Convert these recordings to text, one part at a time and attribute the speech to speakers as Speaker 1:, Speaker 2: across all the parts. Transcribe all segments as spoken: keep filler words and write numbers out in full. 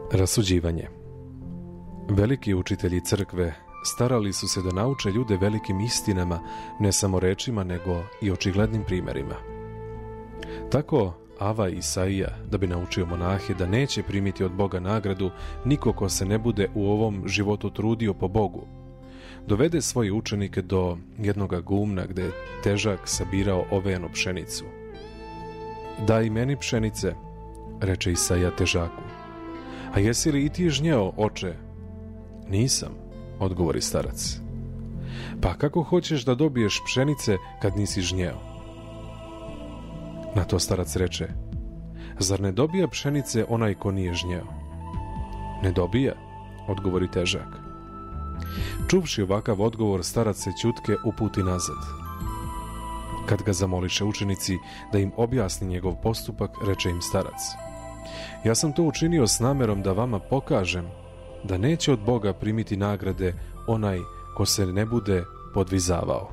Speaker 1: Rasuđivanje. Veliki učitelji crkve starali su se da nauče ljude velikim istinama, ne samo rečima, nego i očiglednim primjerima. Tako Ava Isaija, da bi naučio monahe da neće primiti od Boga nagradu niko ko se ne bude u ovom životu trudio po Bogu, dovede svoje učenike do jednoga gumna gde je težak sabirao ovejanu pšenicu. Daj i meni pšenice, reče Isaija težaku. A jesi li i ti žnjeo, oče? Nisam, odgovori starac. Pa kako hoćeš da dobiješ pšenice kad nisi žnjeo? Na to starac reče, zar ne dobija pšenice onaj ko nije žnjeo? Ne dobija, odgovori težak. Čuvši ovakav odgovor, starac se ćutke uputi nazad. Kad ga zamoliše učenici da im objasni njegov postupak, reče im starac, ja sam to učinio s namerom da vama pokažem da neće od Boga primiti nagrade onaj ko se ne bude podvizavao.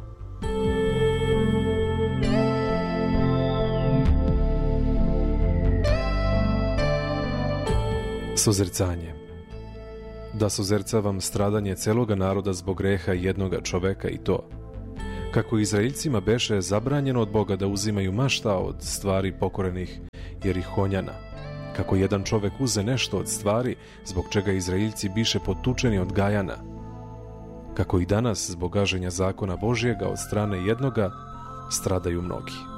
Speaker 1: Suzrcanje. Da suzrcavam stradanje celoga naroda zbog greha jednoga čoveka i to, kako Izraeljcima beše zabranjeno od Boga da uzimaju mašta od stvari pokorenih Jerihonjana, kako jedan čovek uze nešto od stvari zbog čega Izraeljci biše potučeni od Gajana, kako i danas zbog gaženja zakona Božjega od strane jednoga stradaju mnogi.